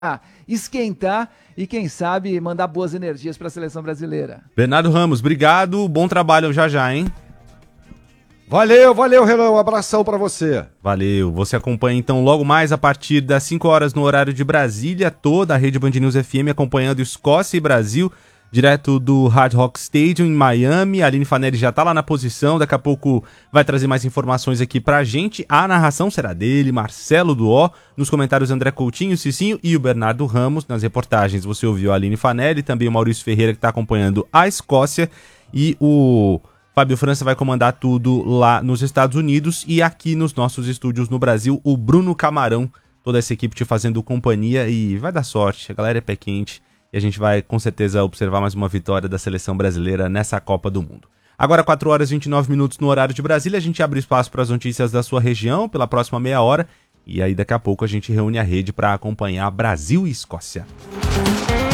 esquentar e, quem sabe, mandar boas energias para a seleção brasileira. Bernardo Ramos, obrigado, bom trabalho já, hein? Valeu, Renan, um abração pra você. Valeu, você acompanha então logo mais a partir das 5 horas no horário de Brasília, toda a rede Band News FM acompanhando Escócia e Brasil, direto do Hard Rock Stadium em Miami. A Aline Fanelli já tá lá na posição, daqui a pouco vai trazer mais informações aqui pra gente. A narração será dele, Marcelo Duó, nos comentários André Coutinho, Cicinho e o Bernardo Ramos. Nas reportagens você ouviu a Aline Fanelli, também o Maurício Ferreira que tá acompanhando a Escócia, e o Fábio França vai comandar tudo lá nos Estados Unidos, e aqui nos nossos estúdios no Brasil, o Bruno Camarão, toda essa equipe te fazendo companhia, e vai dar sorte, a galera é pé quente, e a gente vai com certeza observar mais uma vitória da seleção brasileira nessa Copa do Mundo. Agora 4 horas e 29 minutos no horário de Brasília, a gente abre espaço para as notícias da sua região pela próxima meia hora, e aí daqui a pouco a gente reúne a rede para acompanhar Brasil e Escócia.